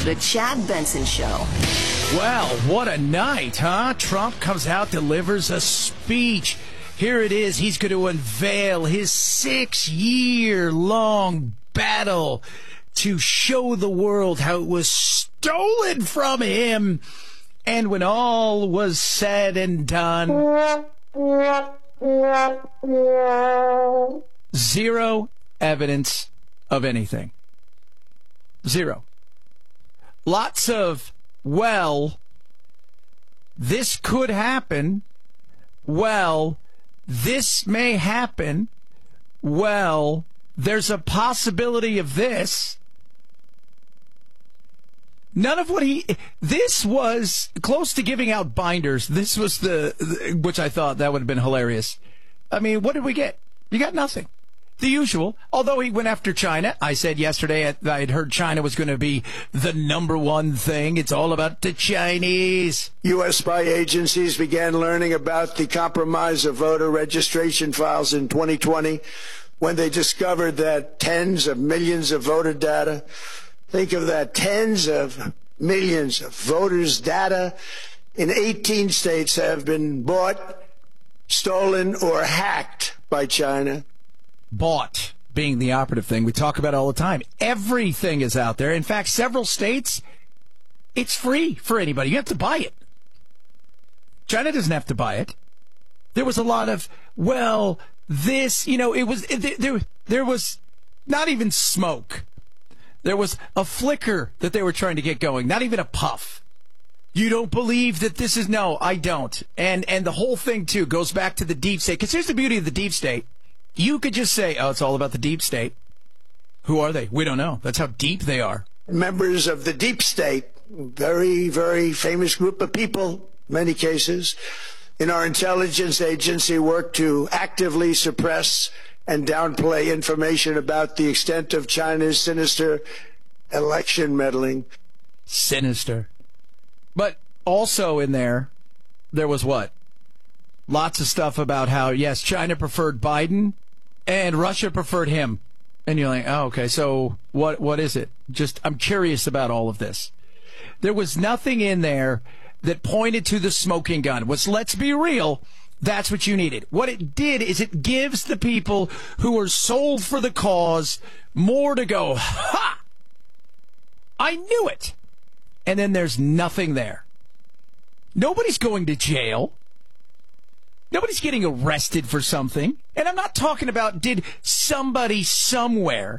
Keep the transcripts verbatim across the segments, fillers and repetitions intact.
The Chad Benson Show. Well, what a night, huh? Trump comes out, delivers a speech. Here it is. He's going to unveil his six-year-long battle to show the world how it was stolen from him. And when all was said and done, zero evidence of anything. Zero. Lots of, well, this could happen. Well, this may happen. Well, there's a possibility of this. None of what he, this was close to giving out binders. This was the, which I thought that would have been hilarious. I mean, what did we get? You got nothing. The usual. Although he went after China. I said yesterday I had heard China was going to be the number one thing. It's all about the Chinese. U S spy agencies began learning about the compromise of voter registration files in twenty twenty when they discovered that tens of millions of voter data, think of that, tens of millions of voters' data in eighteen states have been bought, stolen, or hacked by China. Bought being the operative thing. We talk about it all the time. Everything is out there. In fact, several states, it's free for anybody. You have to buy it. China doesn't have to buy it. There was a lot of, well, this, you know, it was, there, there was not even smoke. There was a flicker that they were trying to get going, not even a puff. You don't believe that this is, no, I don't. And, and the whole thing, too, goes back to the deep state. Because here's the beauty of the deep state. You could just say, oh, it's all about the deep state. Who are they? We don't know. That's how deep they are. Members of the deep state, very, very famous group of people, many cases, in our intelligence agency work to actively suppress and downplay information about the extent of China's sinister election meddling. Sinister. But also in there, there was what? Lots of stuff about how, yes, China preferred Biden and Russia preferred him. And you're like, oh, okay, so what? what is it? Just, I'm curious about all of this. There was nothing in there that pointed to the smoking gun. Which, let's be real, that's what you needed. What it did is it gives the people who are sold for the cause more to go, ha! I knew it. And then there's nothing there. Nobody's going to jail. Nobody's getting arrested for something. And I'm not talking about did somebody somewhere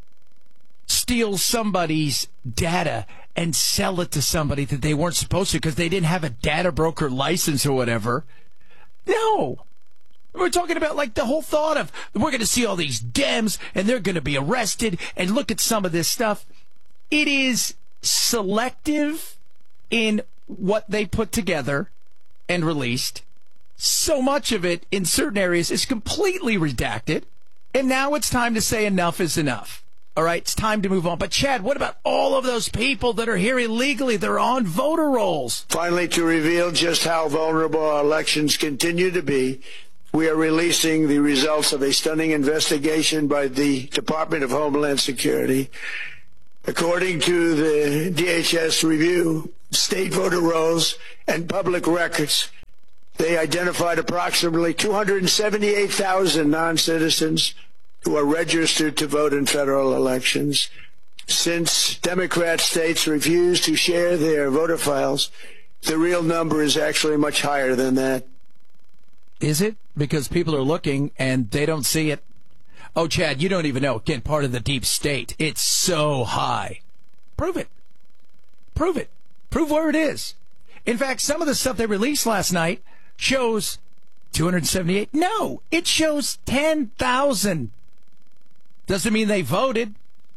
steal somebody's data and sell it to somebody that they weren't supposed to because they didn't have a data broker license or whatever. No. We're talking about like the whole thought of we're going to see all these Dems and they're going to be arrested and look at some of this stuff. It is selective in what they put together and released. So much of it in certain areas is completely redacted. And now it's time to say enough is enough. All right, it's time to move on. But, Chad, what about all of those people that are here illegally? They're on voter rolls. Finally, to reveal just how vulnerable our elections continue to be, we are releasing the results of a stunning investigation by the Department of Homeland Security. According to the D H S review, state voter rolls and public records, they identified approximately two hundred seventy-eight thousand non-citizens who are registered to vote in federal elections. Since Democrat states refuse to share their voter files, the real number is actually much higher than that. Is it? Because people are looking and they don't see it. Oh, Chad, you don't even know. Again, part of the deep state. It's so high. Prove it. Prove it. Prove where it is. In fact, some of the stuff they released last night shows two hundred seventy-eight. No, it shows ten thousand. Doesn't mean they voted.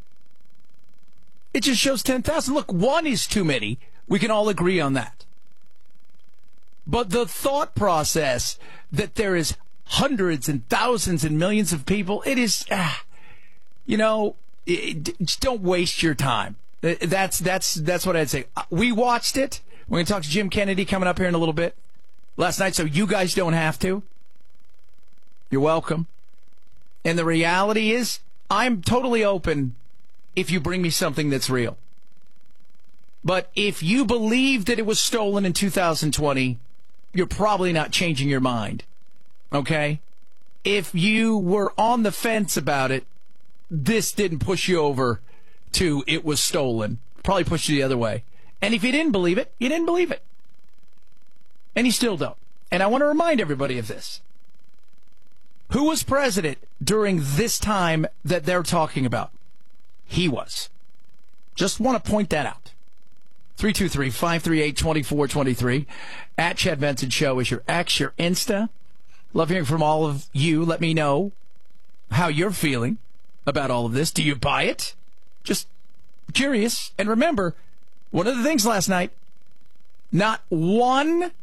It just shows ten thousand. Look, one is too many. We can all agree on that. But the thought process that there is hundreds and thousands and millions of people, it is, ah, you know, it, just don't waste your time. That's, that's, that's what I'd say. We watched it. We're going to talk to Jim Kennedy coming up here in a little bit. Last night, so you guys don't have to. You're welcome. And the reality is, I'm totally open if you bring me something that's real. But if you believe that it was stolen in two thousand twenty, you're probably not changing your mind. Okay? If you were on the fence about it, this didn't push you over to it was stolen. Probably pushed you the other way. And if you didn't believe it, you didn't believe it. And you still don't. And I want to remind everybody of this. Who was president during this time that they're talking about? He was. Just want to point that out. three two three, five three eight, two four two three. At Chad Benson Show is your X, your Insta. Love hearing from all of you. Let me know how you're feeling about all of this. Do you buy it? Just curious. And remember, one of the things last night, not one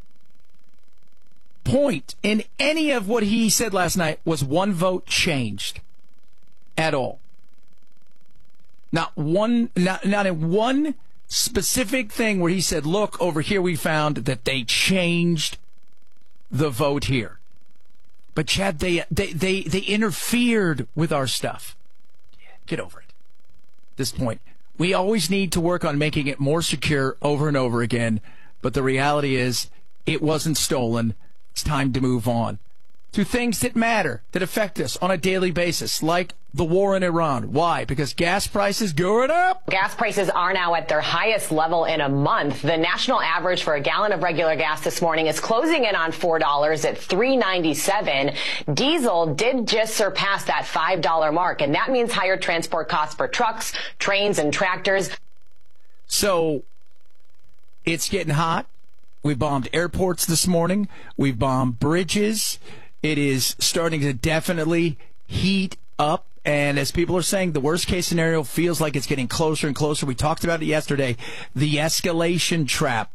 point in any of what he said last night was one vote changed at all. Not one, not, not in one specific thing where he said, look, over here we found that they changed the vote here. But Chad, they they they, they interfered with our stuff. Get over it. At this point, we always need to work on making it more secure over and over again. But the reality is, it wasn't stolen. It's time to move on to things that matter, that affect us on a daily basis, like the war in Iran. Why? Because gas prices going up. Gas prices are now at their highest level in a month. The national average for a gallon of regular gas this morning is closing in on four dollars at three ninety-seven. Diesel did just surpass that five dollar mark, and that means higher transport costs for trucks, trains, and tractors. So it's getting hot. We bombed airports this morning. We've bombed bridges. It is starting to definitely heat up. And as people are saying, the worst case scenario feels like it's getting closer and closer. We talked about it yesterday. The escalation trap.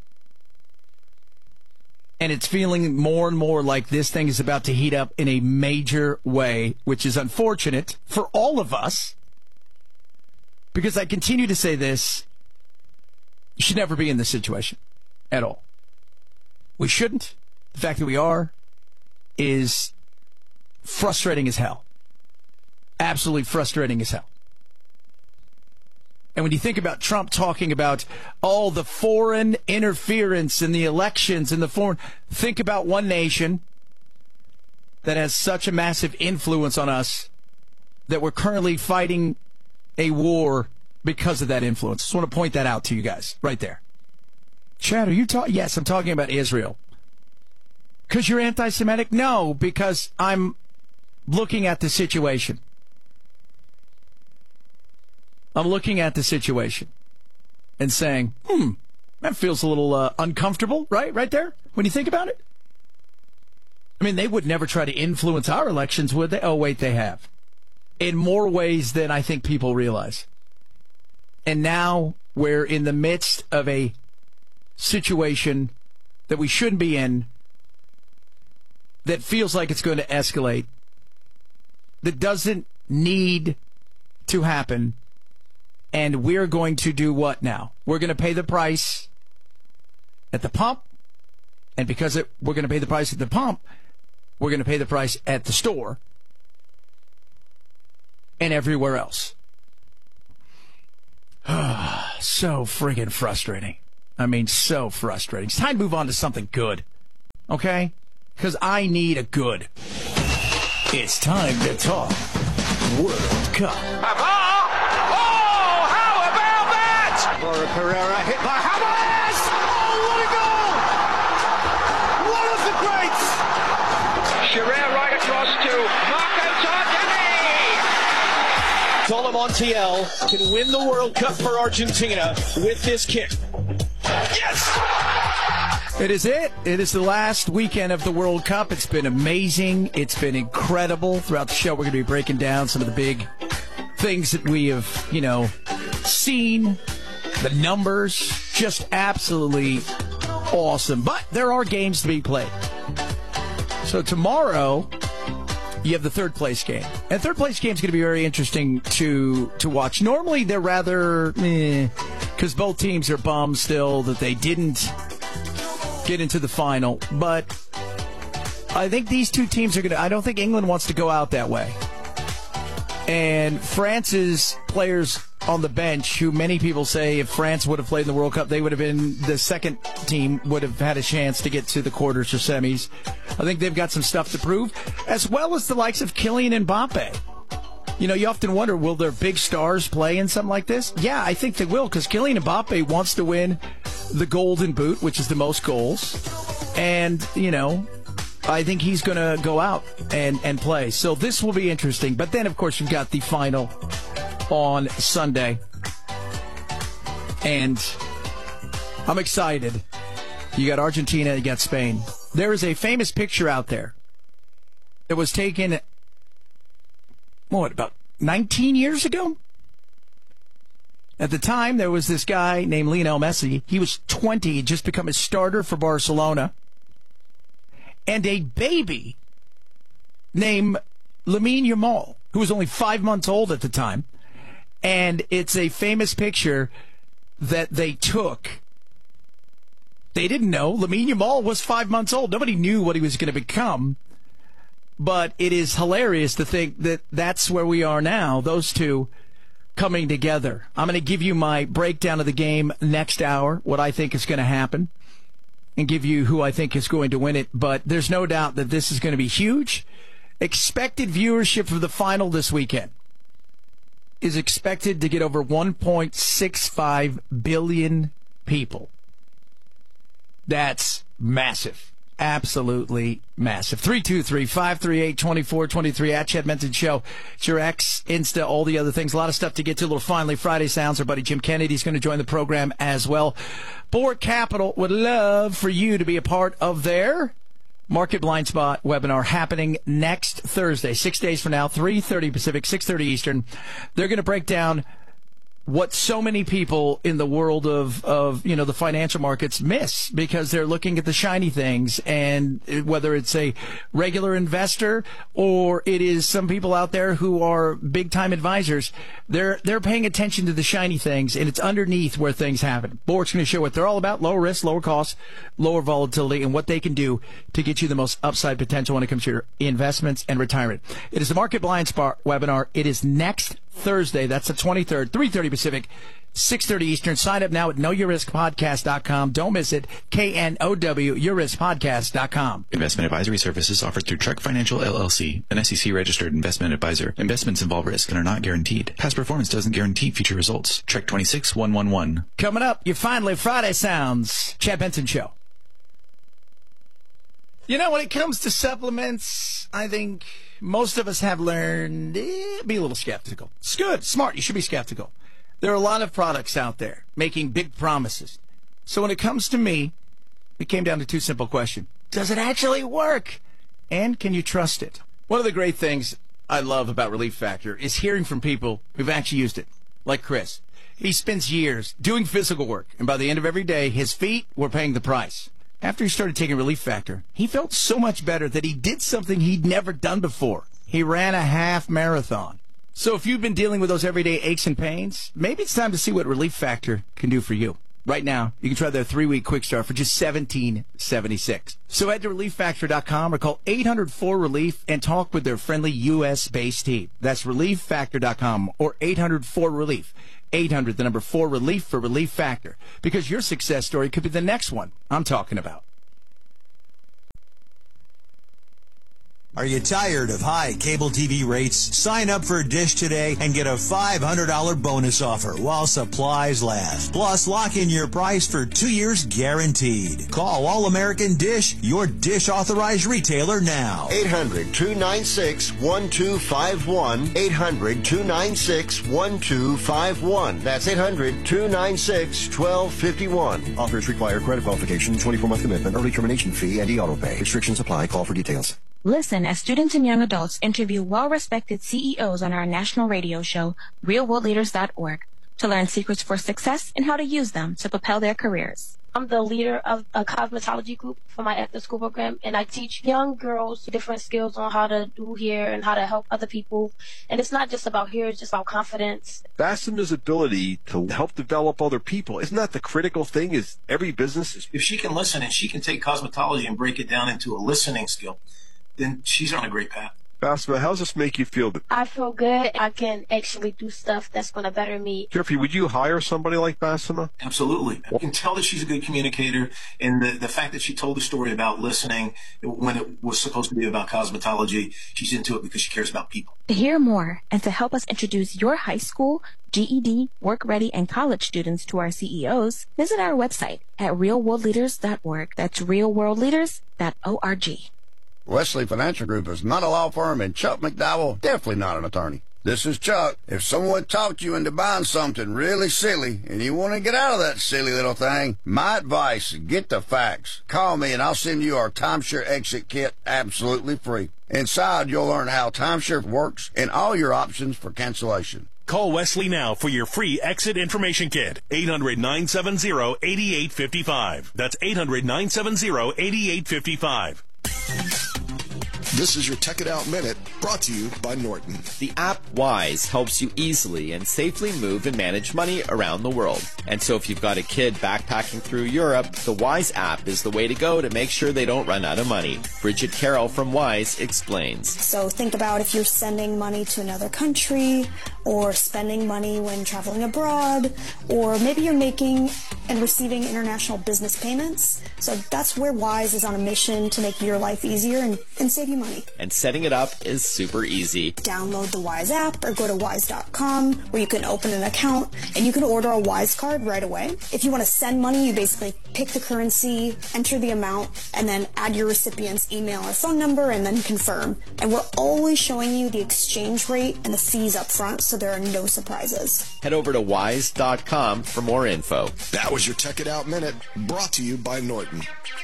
And it's feeling more and more like this thing is about to heat up in a major way, which is unfortunate for all of us. Because I continue to say this, you should never be in this situation. At all. We shouldn't. The fact that we are is frustrating as hell. Absolutely frustrating as hell. And when you think about Trump talking about all the foreign interference in the elections and the foreign, think about one nation that has such a massive influence on us that we're currently fighting a war because of that influence. Just want to point that out to you guys right there. Chad, are you talking? Yes, I'm talking about Israel. Because you're anti-Semitic? No, because I'm looking at the situation. I'm looking at the situation and saying, hmm, that feels a little uh, uncomfortable, right? Right there, when you think about it. I mean, they would never try to influence our elections, would they? Oh, wait, they have. In more ways than I think people realize. And now we're in the midst of a situation that we shouldn't be in, that feels like it's going to escalate, that doesn't need to happen, and we're going to do what now? We're going to pay the price at the pump, and because it, we're going to pay the price at the pump, we're going to pay the price at the store and everywhere else. So friggin' frustrating. I mean, so frustrating. It's time to move on to something good, okay? Because I need a good. It's time to talk World Cup. Oh, how about that? Laura Pereira hit by Hamas. Oh, what a goal! One of the greats. Sherrer right across to Marco Tardini. Tolo Montiel can win the World Cup for Argentina with this kick. Yes! It is it. It is the last weekend of the World Cup. It's been amazing. It's been incredible. Throughout the show, we're going to be breaking down some of the big things that we have, you know, seen. The numbers, just absolutely awesome. But there are games to be played. So tomorrow, you have the third place game. And third place game is going to be very interesting to to watch. Normally, they're rather eh, because both teams are bummed still that they didn't get into the final. But I think these two teams are going to, I don't think England wants to go out that way. And France's players on the bench, who many people say if France would have played in the World Cup, they would have been the second team, would have had a chance to get to the quarters or semis. I think they've got some stuff to prove, as well as the likes of Kylian Mbappe. You know, you often wonder, will their big stars play in something like this? Yeah, I think they will, because Kylian Mbappe wants to win the Golden Boot, which is the most goals. And, you know, I think he's going to go out and, and play. So this will be interesting. But then, of course, you've got the final on Sunday. And I'm excited. You got Argentina, you got Spain. There is a famous picture out there that was taken, what, about nineteen years ago? At the time, there was this guy named Lionel Messi. He was twenty, he'd just become a starter for Barcelona. And a baby named Lamine Yamal, who was only five months old at the time. And it's a famous picture that they took. They didn't know. Lamine Yamal was five months old. Nobody knew what he was going to become. But it is hilarious to think that that's where we are now, those two coming together. I'm going to give you my breakdown of the game next hour, what I think is going to happen, and give you who I think is going to win it. But there's no doubt that this is going to be huge. Expected viewership for the final this weekend is expected to get over one point six five billion people. That's massive. Absolutely massive. three two three, five three eight, two four two three at Chad Benson Show. It's your X, Insta, all the other things. A lot of stuff to get to. A little Finally Friday sounds. Our buddy Jim Kennedy's going to join the program as well. Board Capital would love for you to be a part of their Market Blind Spot webinar happening next Thursday, six days from now, three thirty Pacific, six thirty Eastern. They're going to break down what so many people in the world of, of, you know, the financial markets miss because they're looking at the shiny things, and whether it's a regular investor or it is some people out there who are big time advisors, they're, they're paying attention to the shiny things, and it's underneath where things happen. Board's going to show what they're all about: lower risk, lower cost, lower volatility, and what they can do to get you the most upside potential when it comes to your investments and retirement. It is the Market Blind Spot webinar. It is next Thursday. That's the twenty-third, three thirty Pacific, six thirty Eastern. Sign up now at know your risk podcast dot com. Don't miss it. K N O W, your risk podcast dot com. Investment advisory services offered through Trek Financial L L C, an S E C-registered investment advisor. Investments involve risk and are not guaranteed. Past performance doesn't guarantee future results. Trek twenty-six one one one. Coming up, your Finally Friday sounds. Chad Benson Show. You know, when it comes to supplements, I think most of us have learned eh, be a little skeptical. It's good, smart. You should be skeptical. There are a lot of products out there making big promises. So when it comes to me, it came down to two simple questions. Does it actually work? And can you trust it? One of the great things I love about Relief Factor is hearing from people who've actually used it, like Chris. He spends years doing physical work, and by the end of every day, his feet were paying the price. After he started taking Relief Factor, he felt so much better that he did something he'd never done before. He ran a half marathon. So if you've been dealing with those everyday aches and pains, maybe it's time to see what Relief Factor can do for you. Right now, you can try their three-week quick start for just seventeen seventy-six. So head to relief factor dot com or call eight hundred four relief and talk with their friendly U S-based team. That's relief factor dot com or eight hundred four relief. eight hundred, the number four, relief for Relief Factor. Because your success story could be the next one I'm talking about. Are you tired of high cable T V rates? Sign up for Dish today and get a five hundred dollars bonus offer while supplies last. Plus, lock in your price for two years guaranteed. Call All-American Dish, your Dish authorized retailer now. eight hundred, two nine six, one two five one. eight hundred, two nine six, one two five one. That's eight hundred, two nine six, one two five one. Offers require credit qualification, twenty-four month commitment, early termination fee, and e-auto pay. Restrictions apply. Call for details. Listen as students and young adults interview well-respected C E Os on our national radio show, real world leaders dot org, to learn secrets for success and how to use them to propel their careers. I'm the leader of a cosmetology group for my after-school program, and I teach young girls different skills on how to do hair and how to help other people. And it's not just about hair, it's just about confidence. Fastima's ability to help develop other people, isn't that the critical thing? Is every business is... If she can listen and she can take cosmetology and break it down into a listening skill, then she's on a great path. Basma, how does this make you feel? I feel good. I can actually do stuff that's going to better me. Jeffrey, would you hire somebody like Basma? Absolutely. You can tell that she's a good communicator, and the, the fact that she told the story about listening when it was supposed to be about cosmetology, she's into it because she cares about people. To hear more and to help us introduce your high school, G E D, work-ready, and college students to our C E Os, visit our website at real world leaders dot org. That's real world leaders dot org. Wesley Financial Group is not a law firm, and Chuck McDowell definitely not an attorney. This is Chuck. If someone talked you into buying something really silly and you want to get out of that silly little thing, my advice, get the facts. Call me and I'll send you our timeshare exit kit absolutely free. Inside, you'll learn how timeshare works and all your options for cancellation. Call Wesley now for your free exit information kit. eight hundred, nine seven zero, eight eight five five. That's eight hundred, nine seven zero, eight eight five five. This is your Tech It Out Minute, brought to you by Norton. The app Wise helps you easily and safely move and manage money around the world. And so if you've got a kid backpacking through Europe, the Wise app is the way to go to make sure they don't run out of money. Bridget Carroll from Wise explains. So think about if you're sending money to another country, or spending money when traveling abroad, or maybe you're making and receiving international business payments. So that's where Wise is on a mission to make your life easier and, and save you money. And setting it up is super easy. Download the Wise app or go to wise dot com where you can open an account and you can order a Wise card right away. If you want to send money, you basically pick the currency, enter the amount, and then add your recipient's email or phone number and then confirm. And we're always showing you the exchange rate and the fees up front, so there are no surprises. Head over to wise dot com for more info. That was your Tech It Out Minute, brought to you by Norton.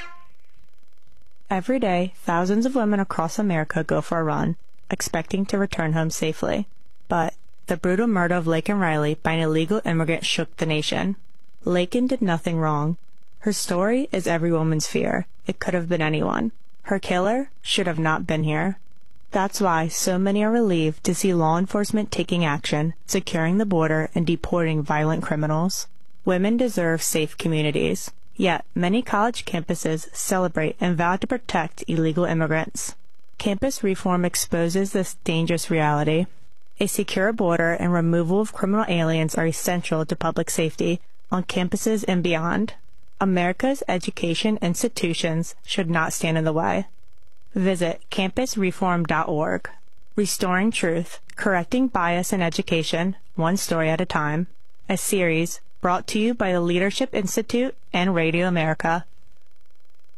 Every day, thousands of women across America go for a run, expecting to return home safely. But the brutal murder of Laken Riley by an illegal immigrant shook the nation. Laken did nothing wrong. Her story is every woman's fear. It could have been anyone. Her killer should have not been here. That's why so many are relieved to see law enforcement taking action, securing the border, and deporting violent criminals. Women deserve safe communities. Yet, many college campuses celebrate and vow to protect illegal immigrants. Campus reform exposes this dangerous reality. A secure border and removal of criminal aliens are essential to public safety on campuses and beyond. America's education institutions should not stand in the way. Visit campus reform dot org. Restoring Truth, Correcting Bias in Education, One Story at a Time. A series brought to you by the Leadership Institute and Radio America.